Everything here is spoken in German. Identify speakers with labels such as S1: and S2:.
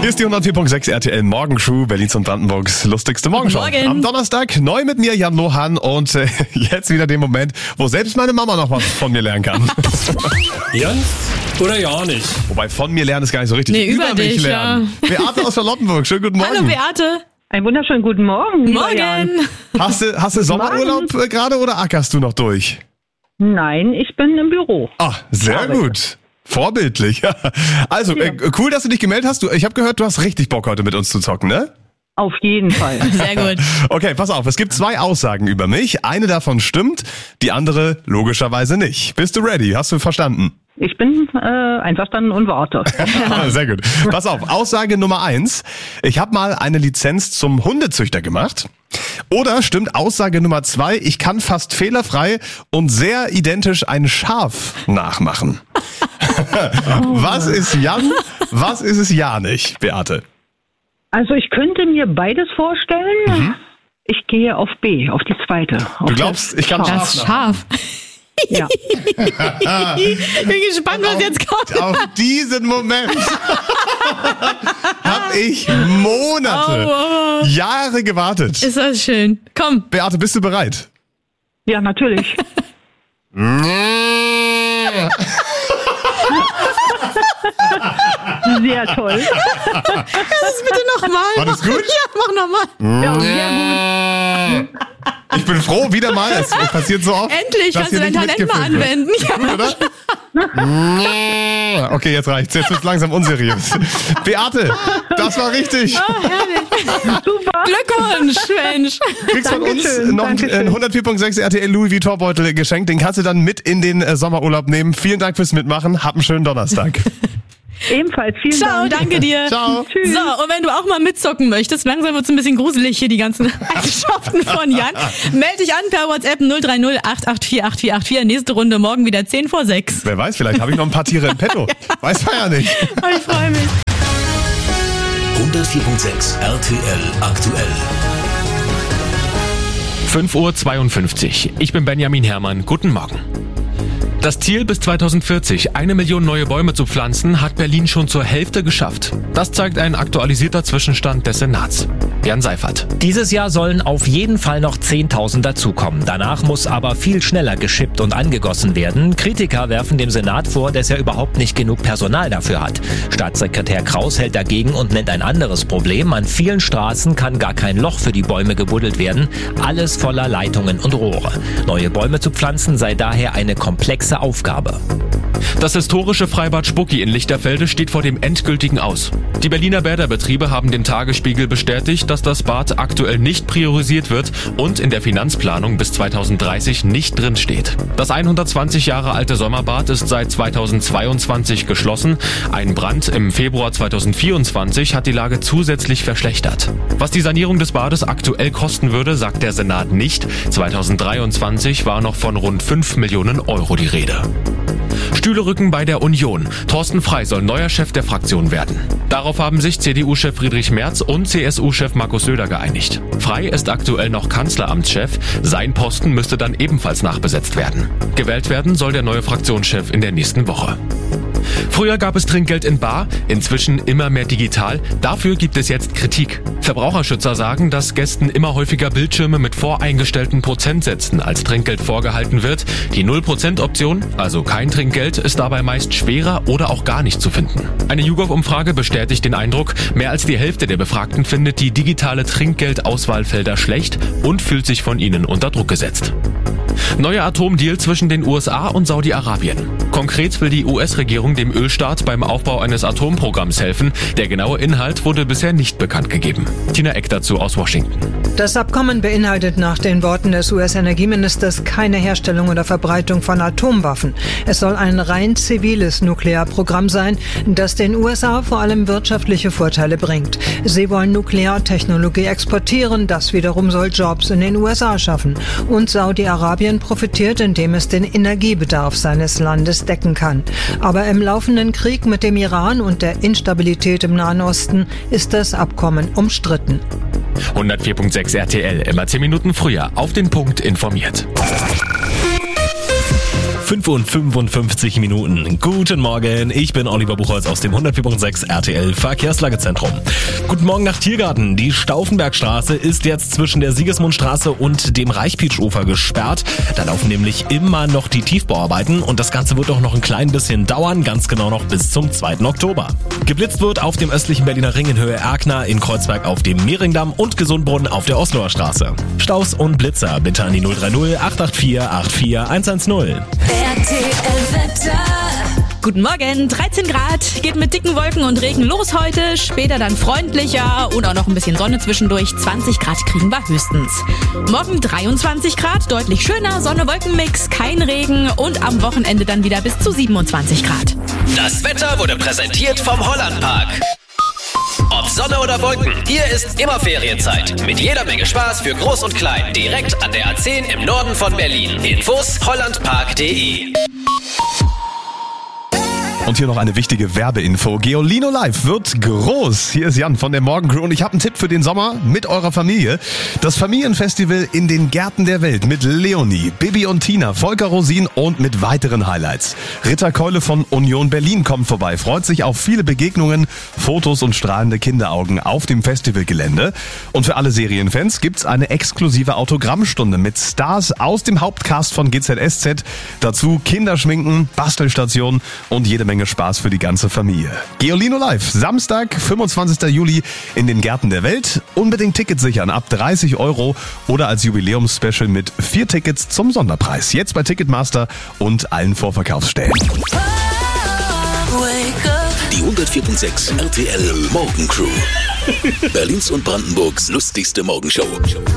S1: Hier ist die 104.6 RTL Morgenshow, Berlins und Brandenburgs lustigste Morgenshow.
S2: Morgen.
S1: Am Donnerstag neu mit mir, Jan Lohan. Und jetzt wieder den Moment, wo selbst meine Mama noch was von mir lernen kann.
S3: Jan oder ja nicht?
S1: Wobei von mir lernen ist gar nicht so richtig.
S2: Nee, über
S1: mich
S2: dich,
S1: lernen. Ja. Beate aus Charlottenburg, schönen guten Morgen.
S2: Hallo Beate.
S4: Einen wunderschönen guten Morgen. lieber Jan.
S2: Morgen.
S1: Hast du Sommerurlaub gerade oder ackerst du noch durch?
S4: Nein, ich bin im Büro.
S1: Ah, sehr gut. Vorbildlich. Also, cool, dass du dich gemeldet hast. Ich habe gehört, du hast richtig Bock, heute mit uns zu zocken, ne?
S4: Auf jeden Fall.
S2: Sehr gut.
S1: Okay, pass auf, es gibt 2 Aussagen über mich. Eine davon stimmt, die andere logischerweise nicht. Bist du ready? Hast du verstanden?
S4: Ich bin einverstanden und warte.
S1: Sehr gut. Pass auf, Aussage Nummer 1. Ich habe mal eine Lizenz zum Hundezüchter gemacht. Oder stimmt Aussage Nummer 2, ich kann fast fehlerfrei und sehr identisch ein Schaf nachmachen. Was ist Jan? Was ist es ja nicht, Beate?
S4: Also ich könnte mir beides vorstellen. Ich gehe auf B, auf die zweite.
S1: Du glaubst, ich kann
S2: Das
S1: Schaf nachmachen?
S2: Schaf.
S4: Ja.
S2: Ich bin gespannt, was jetzt kommt.
S1: Auf diesen Moment habe ich Monate, Jahre gewartet.
S2: Ist das schön. Komm.
S1: Beate, bist du bereit?
S4: Ja, natürlich. Sehr toll.
S2: Das bitte nochmal.
S1: War das gut?
S2: Ja, mach nochmal.
S4: Ja, sehr gut.
S1: Ich bin froh, wieder mal. Es passiert so oft.
S2: Endlich
S1: dass
S2: kannst du
S1: hier
S2: dein
S1: nicht
S2: Talent mal
S1: mitgefilmt wird.
S2: anwenden. Ja.
S1: Oder? Okay, jetzt reicht's. Jetzt wird's langsam unseriös. Beate, das war richtig.
S4: Super.
S2: Glückwunsch, Mensch.
S1: Du kriegst von uns
S4: Dankeschön,
S1: noch einen
S4: Dankeschön.
S1: 104.6 RTL Louis Vuitton Beutel geschenkt. Den kannst du dann mit in den Sommerurlaub nehmen. Vielen Dank fürs Mitmachen. Hab einen schönen Donnerstag.
S4: Ebenfalls vielen
S2: Ciao,
S4: Dank.
S2: danke dir.
S1: Ciao.
S4: Tschüss.
S2: So, und wenn du auch mal mitzocken möchtest, langsam wird's ein bisschen gruselig hier, die ganzen Eigenschaften von Jan. Meld dich an per WhatsApp 030 884 8484. Nächste Runde morgen wieder 10 vor 6.
S1: Wer weiß, vielleicht habe ich noch ein paar Tiere im Petto. Weiß man ja nicht.
S2: Oh, ich freue mich.
S3: 104.6 RTL aktuell.
S5: 5:52 Uhr. Ich bin Benjamin Herrmann. Guten Morgen. Das Ziel, bis 2040 1 Million neue Bäume zu pflanzen, hat Berlin schon zur Hälfte geschafft. Das zeigt ein aktualisierter Zwischenstand des Senats. Jan Seifert.
S6: Dieses Jahr sollen auf jeden Fall noch 10.000 dazukommen. Danach muss aber viel schneller geschippt und angegossen werden. Kritiker werfen dem Senat vor, dass er überhaupt nicht genug Personal dafür hat. Staatssekretär Kraus hält dagegen und nennt ein anderes Problem. An vielen Straßen kann gar kein Loch für die Bäume gebuddelt werden. Alles voller Leitungen und Rohre. Neue Bäume zu pflanzen sei daher eine komplexe Aufgabe.
S5: Das historische Freibad Spucki in Lichterfelde steht vor dem endgültigen Aus. Die Berliner Bäderbetriebe haben dem Tagesspiegel bestätigt, dass das Bad aktuell nicht priorisiert wird und in der Finanzplanung bis 2030 nicht drin steht. Das 120 Jahre alte Sommerbad ist seit 2022 geschlossen. Ein Brand im Februar 2024 hat die Lage zusätzlich verschlechtert. Was die Sanierung des Bades aktuell kosten würde, sagt der Senat nicht. 2023 war noch von rund 5 Millionen Euro die Rede. Stühle rücken bei der Union. Thorsten Frey soll neuer Chef der Fraktion werden. Darauf haben sich CDU-Chef Friedrich Merz und CSU-Chef Markus Söder geeinigt. Frey ist aktuell noch Kanzleramtschef. Sein Posten müsste dann ebenfalls nachbesetzt werden. Gewählt werden soll der neue Fraktionschef in der nächsten Woche. Früher gab es Trinkgeld in bar, inzwischen immer mehr digital. Dafür gibt es jetzt Kritik. Verbraucherschützer sagen, dass Gästen immer häufiger Bildschirme mit voreingestellten Prozentsätzen als Trinkgeld vorgehalten wird. Die 0%-Option, also kein Trinkgeld, ist dabei meist schwerer oder auch gar nicht zu finden. Eine YouGov-Umfrage bestätigt den Eindruck, mehr als die Hälfte der Befragten findet die digitale Trinkgeldauswahlfelder schlecht und fühlt sich von ihnen unter Druck gesetzt. Neuer Atomdeal zwischen den USA und Saudi-Arabien. Konkret will die US-Regierung dem Ölstaat beim Aufbau eines Atomprogramms helfen. Der genaue Inhalt wurde bisher nicht bekannt gegeben. Tina Eck dazu aus Washington.
S7: Das Abkommen beinhaltet nach den Worten des US-Energieministers keine Herstellung oder Verbreitung von Atomwaffen. Es soll ein rein ziviles Nuklearprogramm sein, das den USA vor allem wirtschaftliche Vorteile bringt. Sie wollen Nukleartechnologie exportieren, das wiederum soll Jobs in den USA schaffen. Und Saudi-Arabien profitiert, indem es den Energiebedarf seines Landes decken kann. Aber im laufenden Krieg mit dem Iran und der Instabilität im Nahen Osten ist das Abkommen umstritten.
S5: 104.6 RTL, immer 10 Minuten früher, auf den Punkt informiert.
S8: 5:55. Guten Morgen, ich bin Oliver Buchholz aus dem 104.6 RTL Verkehrslagezentrum. Guten Morgen nach Tiergarten. Die Stauffenbergstraße ist jetzt zwischen der Siegesmundstraße und dem Reichpietsch-Ufer gesperrt. Da laufen nämlich immer noch die Tiefbauarbeiten und das Ganze wird auch noch ein klein bisschen dauern, ganz genau noch bis zum 2. Oktober. Geblitzt wird auf dem östlichen Berliner Ring in Höhe Erkner, in Kreuzberg auf dem Mehringdamm und Gesundbrunnen auf der Osloer Straße. Staus und Blitzer bitte an die 030 884 84110.
S2: Guten Morgen, 13 Grad, geht mit dicken Wolken und Regen los heute, später dann freundlicher und auch noch ein bisschen Sonne zwischendurch, 20 Grad kriegen wir höchstens. Morgen 23 Grad, deutlich schöner, Sonne-Wolken-Mix, kein Regen und am Wochenende dann wieder bis zu 27 Grad.
S9: Das Wetter wurde präsentiert vom Hollandpark. Ob Sonne oder Wolken, hier ist immer Ferienzeit. Mit jeder Menge Spaß für Groß und Klein. Direkt an der A10 im Norden von Berlin. Infos hollandpark.de.
S1: Und hier noch eine wichtige Werbeinfo. Geolino Live wird groß. Hier ist Jan von der Morgencrew und ich habe einen Tipp für den Sommer mit eurer Familie. Das Familienfestival in den Gärten der Welt mit Leonie, Bibi und Tina, Volker Rosin und mit weiteren Highlights. Ritter Keule von Union Berlin kommt vorbei, freut sich auf viele Begegnungen, Fotos und strahlende Kinderaugen auf dem Festivalgelände. Und für alle Serienfans gibt's eine exklusive Autogrammstunde mit Stars aus dem Hauptcast von GZSZ. Dazu Kinderschminken, Bastelstation und jede Menge Spaß für die ganze Familie. Geolino Live, Samstag, 25. Juli in den Gärten der Welt. Unbedingt Tickets sichern ab 30 € oder als Jubiläumsspecial mit 4 Tickets zum Sonderpreis. Jetzt bei Ticketmaster und allen Vorverkaufsstellen.
S3: Die 104.6 RTL Morgencrew. Berlins und Brandenburgs lustigste Morgenshow.